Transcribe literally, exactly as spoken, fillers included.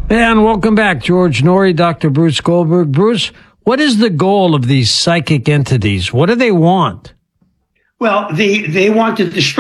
And welcome back, George Noory, Doctor Bruce Goldberg. Bruce, what is the goal of these psychic entities? What do they want? Well, they, they want to destroy